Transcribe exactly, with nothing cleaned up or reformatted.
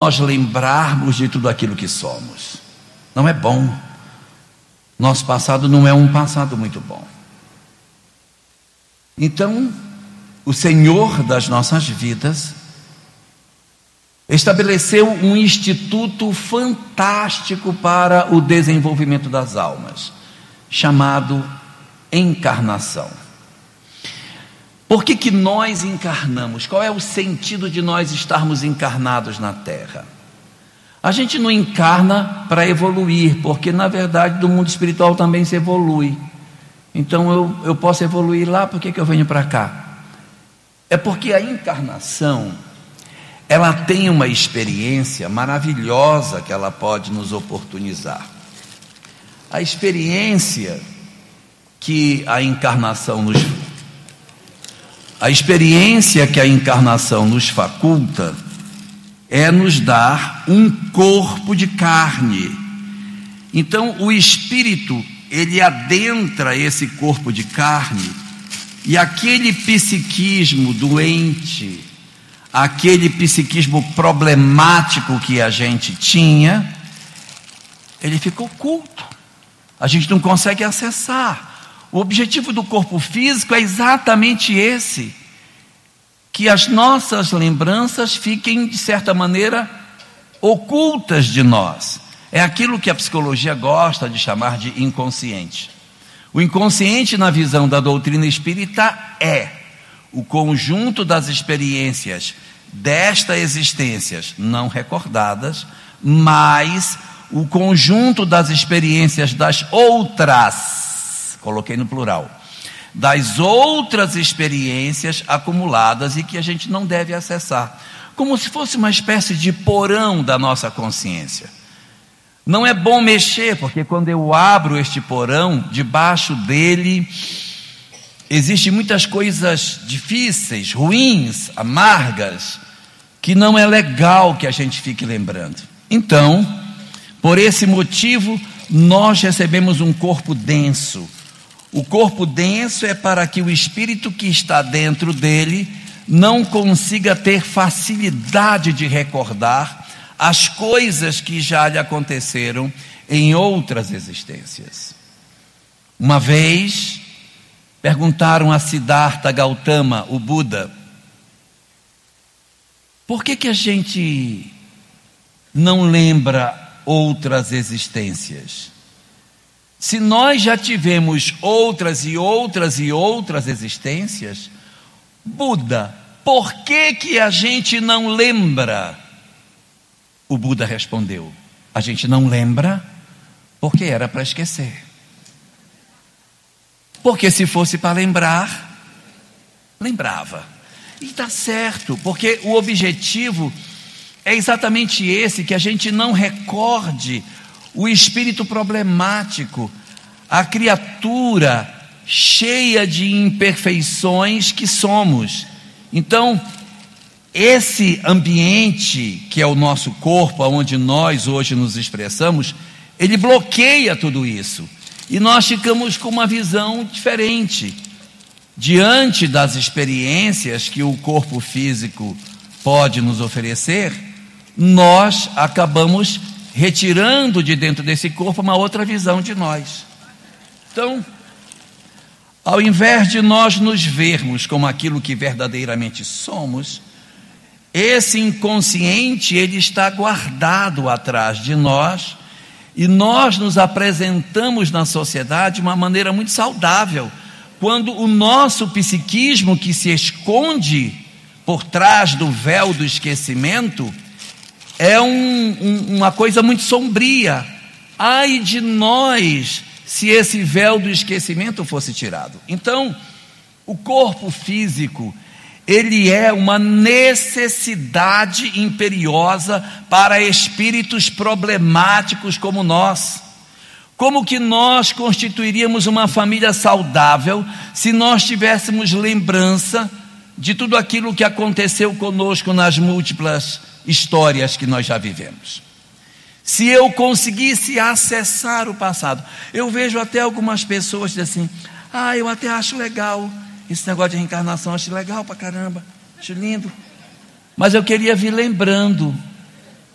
nós lembrarmos de tudo aquilo que somos. Não é bom. Nosso passado não é um passado muito bom. Então, o Senhor das nossas vidas estabeleceu um instituto fantástico para o desenvolvimento das almas, chamado encarnação. Por que que nós encarnamos? Qual é o sentido de nós estarmos encarnados na Terra? A gente não encarna para evoluir, porque na verdade do mundo espiritual também se evolui. Então eu, eu posso evoluir lá, por que que eu venho para cá? É porque a encarnação, ela tem uma experiência maravilhosa que ela pode nos oportunizar. A experiência que a encarnação nos a experiência que a encarnação nos faculta é nos dar um corpo de carne. Então o espírito, ele adentra esse corpo de carne, e aquele psiquismo doente, aquele psiquismo problemático que a gente tinha, ele fica oculto. A gente não consegue acessar. O objetivo do corpo físico é exatamente esse: que as nossas lembranças fiquem, de certa maneira, ocultas de nós. É aquilo que a psicologia gosta de chamar de inconsciente. O inconsciente, na visão da doutrina espírita, é o conjunto das experiências desta existências não recordadas, mais o conjunto das experiências das outras, coloquei no plural, das outras experiências acumuladas e que a gente não deve acessar, como se fosse uma espécie de porão da nossa consciência. Não é bom mexer, porque quando eu abro este porão, debaixo dele existem muitas coisas difíceis, ruins, amargas, que não é legal que a gente fique lembrando. Então, por esse motivo, nós recebemos um corpo denso. O corpo denso é para que o espírito que está dentro dele não consiga ter facilidade de recordar as coisas que já lhe aconteceram em outras existências. Uma vez, perguntaram a Siddhartha Gautama, o Buda, por que que a gente não lembra outras existências? Se nós já tivemos outras e outras e outras existências, Buda, por que que a gente não lembra? O Buda respondeu: a gente não lembra porque era para esquecer. Porque se fosse para lembrar, lembrava. E está certo, porque o objetivo é exatamente esse, que a gente não recorde o espírito problemático, a criatura cheia de imperfeições que somos. Então, esse ambiente que é o nosso corpo, onde nós hoje nos expressamos, ele bloqueia tudo isso. E nós ficamos com uma visão diferente. Diante das experiências que o corpo físico pode nos oferecer, nós acabamos retirando de dentro desse corpo uma outra visão de nós. Então, ao invés de nós nos vermos como aquilo que verdadeiramente somos, esse inconsciente, ele está guardado atrás de nós, e nós nos apresentamos na sociedade de uma maneira muito saudável, quando o nosso psiquismo, que se esconde por trás do véu do esquecimento, é um, um, uma coisa muito sombria. Ai de nós se esse véu do esquecimento fosse tirado. Então, o corpo físico, ele é uma necessidade imperiosa para espíritos problemáticos como nós. Como que nós constituiríamos uma família saudável se nós tivéssemos lembrança de tudo aquilo que aconteceu conosco nas múltiplas histórias que nós já vivemos? Se eu conseguisse acessar o passado, eu vejo até algumas pessoas dizendo assim: ah, eu até acho legal esse negócio de reencarnação, acho legal pra caramba, acho lindo, mas eu queria vir lembrando